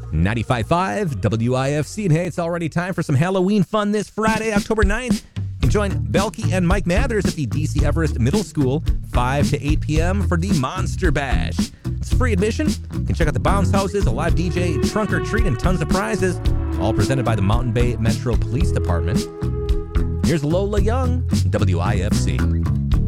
95.5 WIFC. And hey, it's already time for some Halloween fun this Friday, October 9th. You can join Belky and Mike Mathers at the DC Everest Middle School, 5 to 8 p.m. for the Monster Bash. It's free admission. You can check out the bounce houses, a live DJ, trunk or treat, and tons of prizes, all presented by the Mountain Bay Metro Police Department. Here's Lola Young, WIFC.